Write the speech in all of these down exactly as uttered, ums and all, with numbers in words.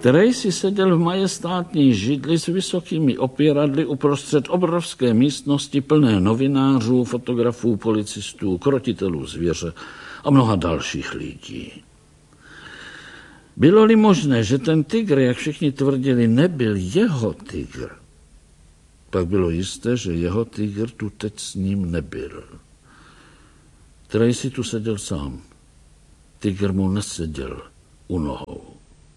Tracy seděl v majestátní židli s vysokými opěradly uprostřed obrovské místnosti plné novinářů, fotografů, policistů, krotitelů zvěře a mnoha dalších lidí. Bylo-li možné, že ten tygr, jak všichni tvrdili, nebyl jeho tygr, pak bylo jisté, že jeho tygr tu teď s ním nebyl. Tracy tu seděl sám. Tygr mu neseděl u nohou.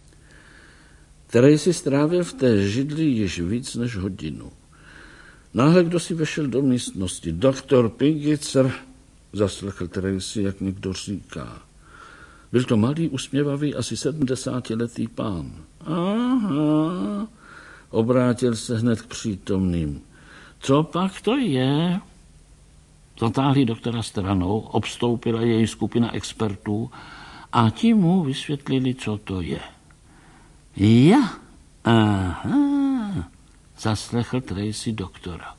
Tracy strávil v té židli již víc než hodinu. Náhle kdo si vešel do místnosti. Doktor Pingitzer, zaslechl Tracy, jak někdo říká. Byl to malý, usměvavý, asi sedmdesátiletý pán. Aha, obrátil se hned k přítomným. Co pak to je? Zatáhli doktora stranou, obstoupila její skupina expertů a ti mu vysvětlili, co to je. Ja, aha, zaslechl Tracy doktora.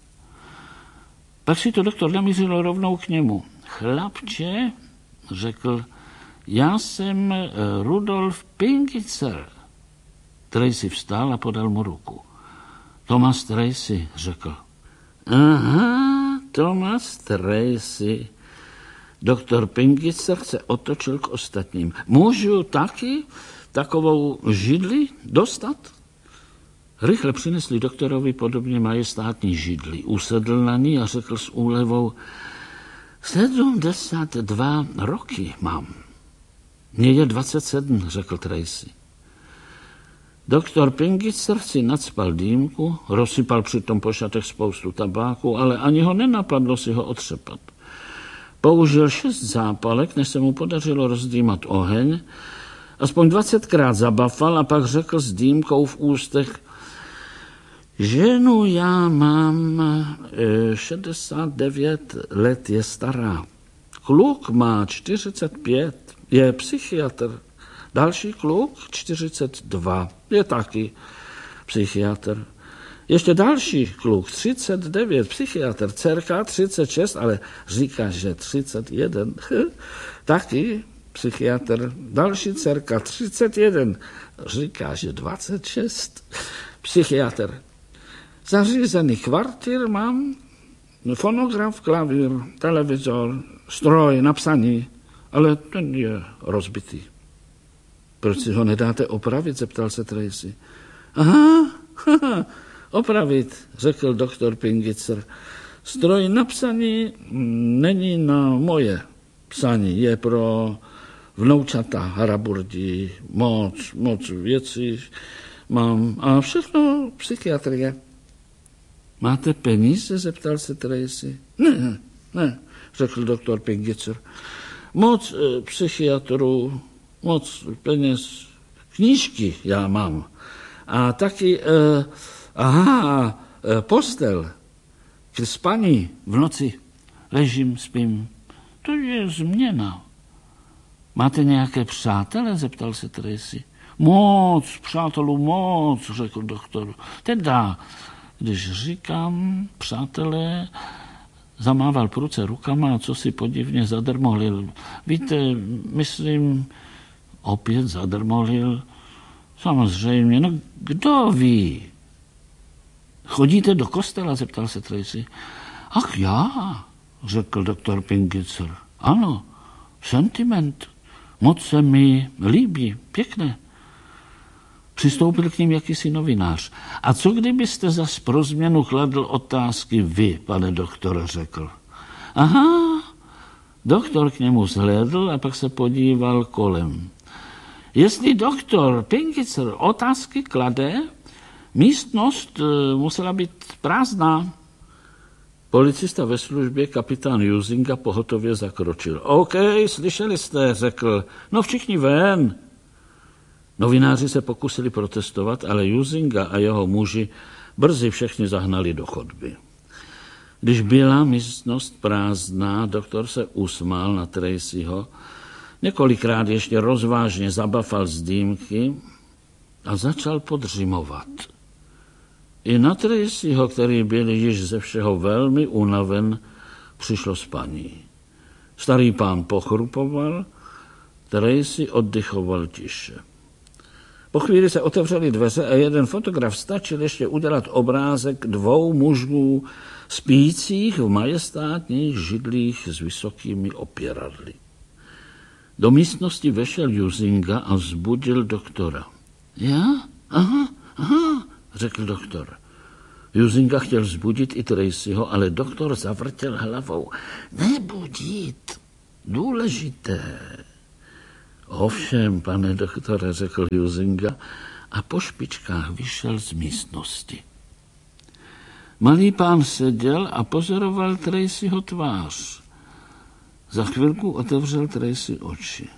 Pak si to doktor namířil rovnou k němu. Chlapče, řekl, já jsem Rudolf Pingitzer. Tracy vstal a podal mu ruku. Thomas Tracy, řekl. Aha, Thomas Tracy. Doktor Pingitzer se otočil k ostatním. Můžu taky takovou židli dostat? Rychle přinesli doktorovi podobně majestátní židli. Usedl na ní a řekl s úlevou, sedmdesát dva roky mám. Mně je dvacet sedm, řekl Tracy. Doktor Pingitzer si nacpal dýmku, rozsypal přitom po šatech spoustu tabáku, ale ani ho nenapadlo si ho otřepat. Použil šest zápalek, než se mu podařilo rozdýmat oheň, aspoň dvacetkrát zabafal a pak řekl s dýmkou v ústech, ženu já mám šedesát devět let, je stará. Kluk má čtyřicet pět, je psychiatr. Další kluk čtyřicet dva, je taky psychiatr. Ještě další kluk třicet devět, psychiatr. Dcerka třicet šest, ale říká, že třicet jedna, taky psychiatr. Další dcerka třicet jedna, říká, že dvacet šest, psychiatr. Zařízený kvartír mám, fonograf, klavír, televizor, stroj na psaní, ale ten je rozbitý. Proč si ho nedáte opravit, zeptal se Tracy. Aha, haha, opravit, řekl doktor Pingitzer. Stroj na psaní není na moje psaní, je pro vnoučata Haraburdi, moc, moc věcí mám a všechno psychiatrie. Máte peníze, zeptal se Tracy. Ne, ne, řekl doktor Pingitzer. Moc e, psychiatrů, moc peněz, knížky já mám. A taky, e, aha, e, postel k spaní v noci. Ležím, spím. To je změna. Máte nějaké přátele, zeptal se Tracy. Moc, přátelů moc, řekl doktor. Teda, když říkám přátelé, zamával pruce rukama a co si podivně zadrmolil. Víte, myslím, opět zadrmolil. Samozřejmě, no kdo ví? Chodíte do kostela, zeptal se Tracy. Ach já, řekl doktor Pingitzer. Ano, sentiment. Moc se mi líbí, pěkné. Přistoupil k ním jakýsi novinář. A co kdybyste zas pro změnu kladl otázky vy, pane doktor, řekl. Aha, doktor k němu zhlédl a pak se podíval kolem. Jestli doktor Pingitzer otázky klade, místnost musela být prázdná. Policista ve službě, kapitán Jusinga, pohotově zakročil. OK, slyšeli jste, řekl. No všichni ven. Novináři se pokusili protestovat, ale Jusinga a jeho muži brzy všechny zahnali do chodby. Když byla místnost prázdná, doktor se usmál na Tracyho, několikrát ještě rozvážně zabafal z dýmky a začal podřimovat. I na Tracyho, který byl již ze všeho velmi unaven, přišlo spaní. Starý pán pochrupoval, Tracy oddychoval tiše. Po chvíli se otevřely dveře a jeden fotograf stačil ještě udělat obrázek dvou mužů spících v majestátních židlích s vysokými opěradly. Do místnosti vešel Juzinga a vzbudil doktora. Já? Aha, aha, řekl doktor. Juzinga chtěl vzbudit i Tracyho, ale doktor zavrtěl hlavou. Nebudit, důležité. Ovšem, pane doktore, řekl Juzinga a po špičkách vyšel z místnosti. Malý pán seděl a pozoroval Tracyho tvář. Za chvilku otevřel Tracy oči.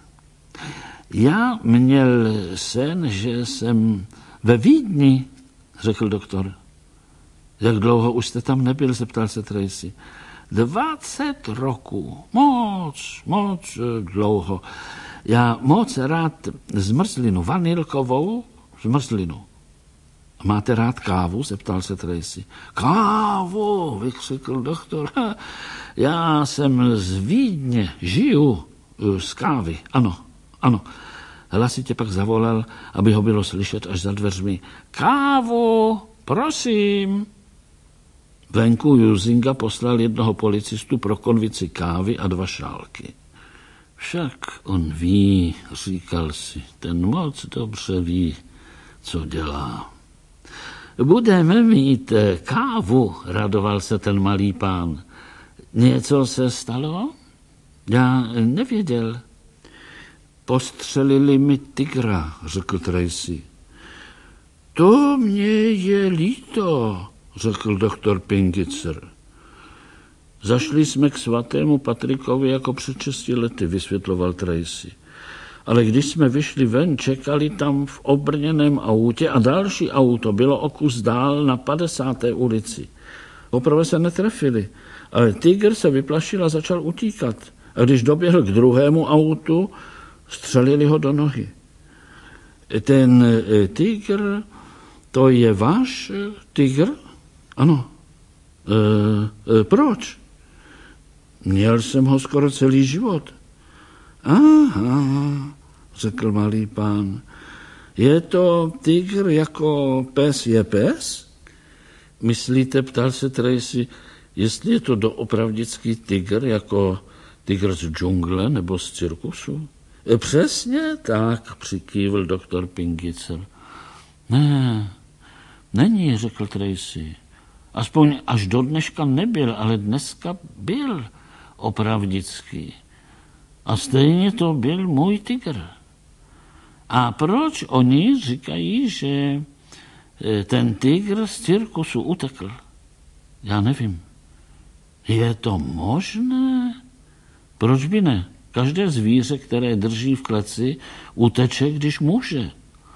Já měl sen, že jsem ve Vídni, řekl doktor. Jak dlouho už jste tam nebyl, zeptal se Tracy. Dvacet roků. Moc, moc dlouho. Já moc rád zmrzlinu, vanilkovou zmrzlinu. Máte rád kávu? Zeptal se Tracy. Kávu, vykřikl doktor. Já jsem z Vídně, žiju z kávy. Ano, ano. Hlasitě pak zavolal, aby ho bylo slyšet až za dveřmi. Kávu, prosím. Venku Juzinga poslal jednoho policistu pro konvici kávy a dva šálky. Však on ví, říkal si, ten moc dobře ví, co dělá. Budeme mít kávu, radoval se ten malý pán. Něco se stalo? Já nevěděl. Postřelili mi tygra, řekl Tracy. To mě je líto, řekl doktor Pingitzer. Zašli jsme k svatému Patrikovi jako před šesti lety, vysvětloval Tracy. Ale když jsme vyšli ven, čekali tam v obrněném autě a další auto bylo o kus dál na padesáté ulici. Poprvé se netrefili, ale tygr se vyplašil a začal utíkat. A když doběhl k druhému autu, střelili ho do nohy. Ten tygr, to je váš tygr? Ano. E, e, proč? Měl jsem ho skoro celý život. Aha, řekl malý pán. Je to tygr jako pes je pes? Myslíte, ptal se Tracy, jestli je to doopravdický tygr jako tygr z džungle nebo z cirkusu? E, přesně tak, přikývl doktor Pingitzer. Ne, není, řekl Tracy. Aspoň až do dneška nebyl, ale dneska byl opravdický. A stejně to byl můj tygr. A proč oni říkají, že ten tygr z cirkusu utekl? Já nevím. Je to možné? Proč by ne? Každé zvíře, které drží v kleci, uteče, když může.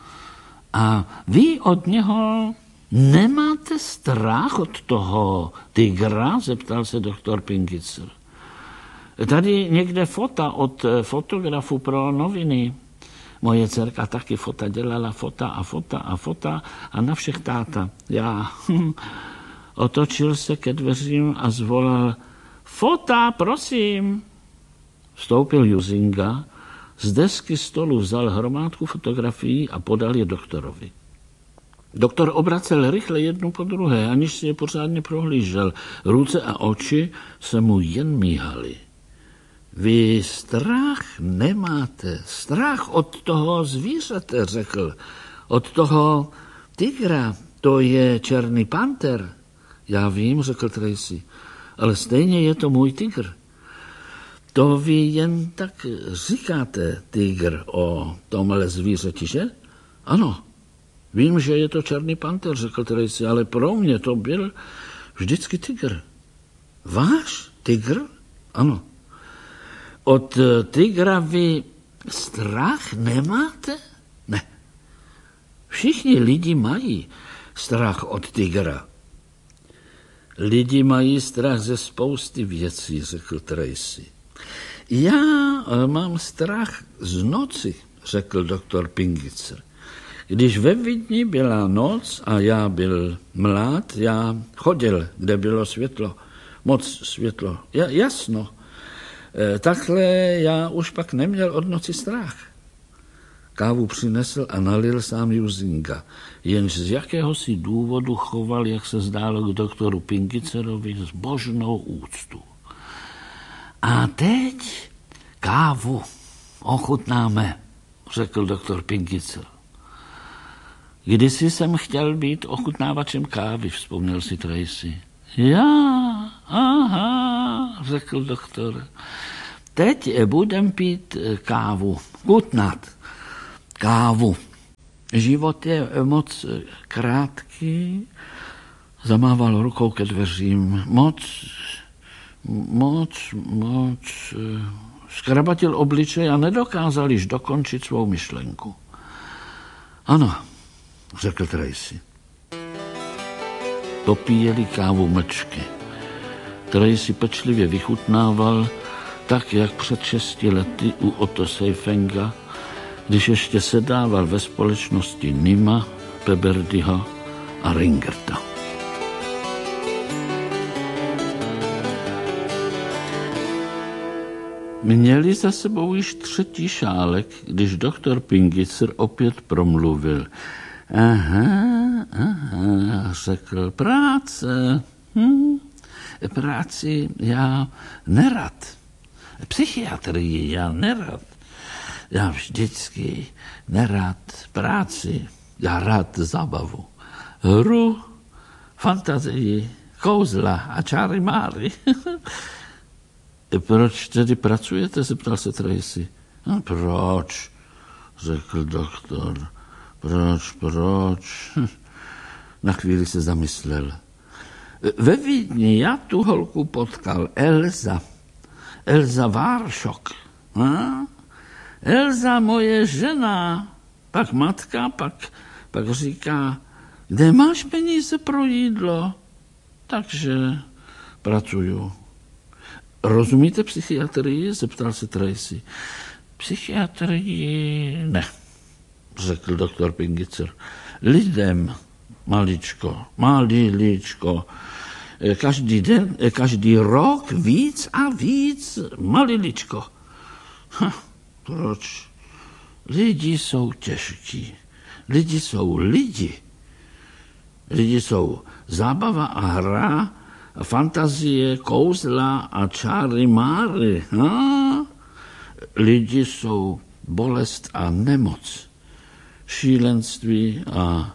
A vy od něho nemáte strach od toho tygra? Zeptal se doktor Pingitzer. Tady někde fota od fotografu pro noviny. Moje dcerka taky fota dělala, fota a fota a fota a na všech táta. Já hm, otočil se ke dveřím a zvolal fota, prosím. Vstoupil Juzinga, z desky stolu vzal hromádku fotografií a podal je doktorovi. Doktor obracel rychle jednu po druhé, aniž si je pořádně prohlížel. Ruce a oči se mu jen míhaly. Vy strach nemáte, strach od toho zvířete, řekl. Od toho tygra, to je černý panter. Já vím, řekl Tracy, ale stejně je to můj tygr. To vy jen tak říkáte, tygr, o tomhle zvířeti, že? Ano, vím, že je to černý panter, řekl Tracy, ale pro mě to byl vždycky tygr. Váš tygr? Ano. Od tygra vy strach nemáte? Ne. Všichni lidi mají strach od tygra. Lidi mají strach ze spousty věcí, řekl Tracy. Já mám strach z noci, řekl doktor Pingitzer. Když ve Vídni byla noc a já byl mlád, já chodil, kde bylo světlo, moc světlo, ja, jasno. Takhle já už pak neměl od noci strach. Kávu přinesl a nalil sám Juzinga, jenž z jakéhosi důvodu choval, jak se zdálo, k doktoru Pingicerovi zbožnou úctu. A teď kávu ochutnáme, řekl doktor Pingicer. Kdysi jsem chtěl být ochutnávačem kávy, vzpomněl si Tracy. Já, aha, řekl doktor. Teď budem pít kávu, chutnat kávu. Život je moc krátký, zamával rukou ke dveřím. Moc, moc, moc, zkrabatil obličej a nedokázal již dokončit svou myšlenku. Ano, řekl Tracy. Popíjeli kávu mlčky. Tracy pečlivě vychutnával, tak jak před šesti lety u Otto Seifenga, když ještě sedával ve společnosti Nima, Peberdyho a Ringerta. Měli za sebou již třetí šálek, když doktor Pingicer opět promluvil. Aha, aha, řekl, práce. Hm, práci já nerad. Psychiatrii já nerad. Já vždycky nerad práci. Já rád zábavu. Hru, fantazii, kouzla a čáry máry. Proč tedy pracujete, zeptal se Tracy. No, proč, řekl doktor. Proč, proč? Na chvíli se zamyslel. Ve Vídni já tu holku potkal, Elza. Elza Váršok. A? Elza moje žena. Pak matka, pak, pak říká, kde máš peníze pro jídlo? Takže pracuju. Rozumíte psychiatrii? Zeptal se Tracy. Psychiatrii ne, řekl doktor Pingicer. Lidem maličko, maliličko. Každý den, každý rok víc a víc maliličko. Ha, proč? Lidi jsou těžkí. Lidi jsou lidi. Lidi jsou zábava a hra, fantazie, kouzla a čáry máry. Ha? Lidi jsou bolest a nemoc, šílenství a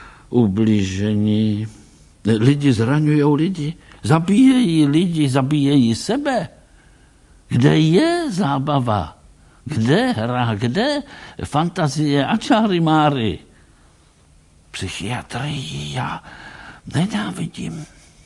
ublížení. Lidi zraňují lidi, zabíjejí lidi, zabíjejí sebe. Kde je zábava? Kde hra? Kde fantazie a čáry máry? Psychiatrii já nenávidím.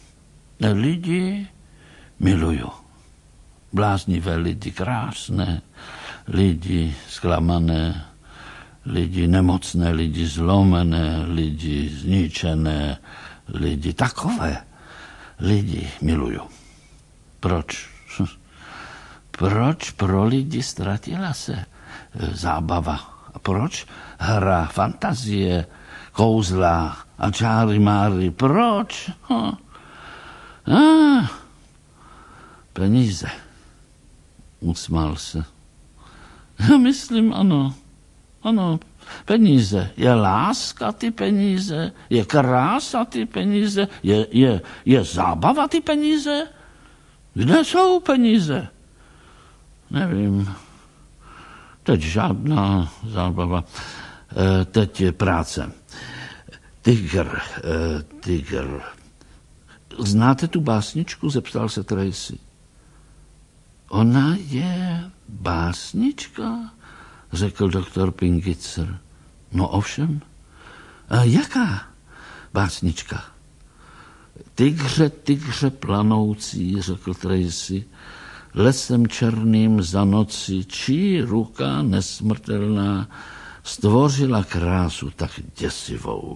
Lidi miluju. Bláznivé lidi, krásné lidi, zklamané lidi, nemocné lidi, zlomené lidi, zničené lidi, takové lidi miluju. Proč? Proč pro lidi ztratila se zábava? A proč hra, fantazie, kouzla a čáry máry? Proč? Hm. Ah, peníze. Usmál se. Já myslím, ano. Ano, peníze. Je láska ty peníze? Je krása ty peníze? Je, je, je zábava ty peníze? Kde jsou peníze? Nevím. Teď žádná zábava. E, teď je práce. Tygr, e, tygr. Znáte tu básničku? Zeptal se Tracy. Ona je básnička, řekl doktor Pingicer. No ovšem. A jaká básnička? Tygře, tygře planoucí, řekl Tracy, lesem černým za noci, čí ruka nesmrtelná stvořila krásu tak děsivou.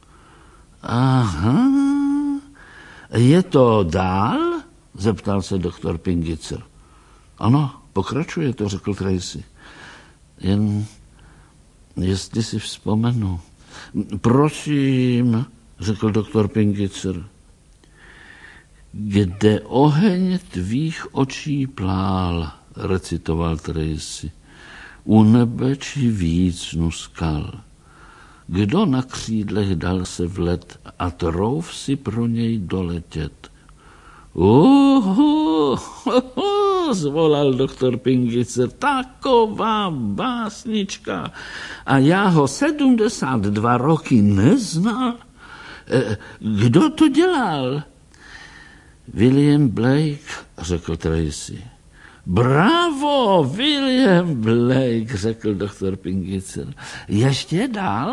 Aha, je to dál? Zeptal se doktor Pingicer. Ano, pokračuje to, řekl Tracy. Jen jestli si vzpomenu. Prosím, řekl doktor Pingicer. Kde oheň tvých očí plál, recitoval Tracy. u nebe či vícnu skal. Kdo na křídlech dal se vlet a trouf si pro něj doletět? Uhu, zvolal doktor Pingice, taková básnička. A já ho sedmdesát dva roky neznal. Kdo to dělal? William Blake, řekl Tracy. Bravo, William Blake, řekl doktor Pingice. Ještě dál?